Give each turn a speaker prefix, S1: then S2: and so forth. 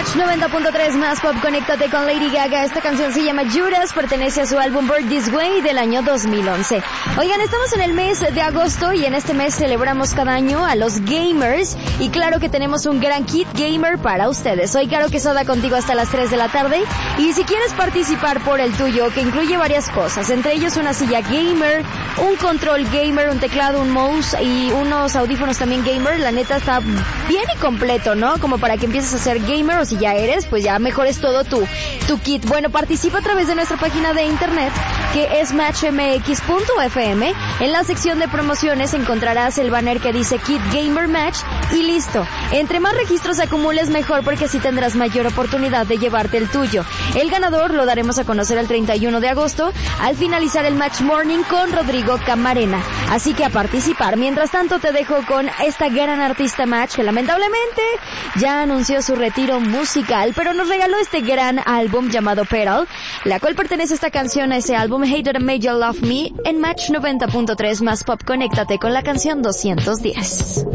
S1: Match 90.3 más pop, conéctate con Lady Gaga. Esta canción se llama Judas, pertenece a su álbum Born This Way del año 2011. Oigan, estamos en el mes de agosto y en este mes celebramos cada año a los gamers. Y claro que tenemos un gran kit gamer para ustedes. Soy Caro Quesada contigo hasta las 3 de la tarde. Y si quieres participar por el tuyo, que incluye varias cosas, entre ellos una silla gamer, un control gamer, un teclado, un mouse y unos audífonos también gamer, la neta está bien y completo, ¿no? Como para que empieces a ser gamer, o si ya eres, pues ya mejores todo tu kit. Bueno, participa a través de nuestra página de internet, que es matchmx.fm. En la sección de promociones encontrarás el banner que dice Kit Gamer Match y listo. Entre más registros acumules, mejor, porque así tendrás mayor oportunidad de llevarte el tuyo. El ganador lo daremos a conocer el 31 de agosto al finalizar el Match Morning con Rodrigo Camarena. Así que a participar. Mientras tanto te dejo con esta gran artista Match, que lamentablemente ya anunció su retiro musical, pero nos regaló este gran álbum llamado Petal, la cual pertenece esta canción a ese álbum Hate That Made You Love Me. En Match 90.3 más pop, conéctate con la canción 210.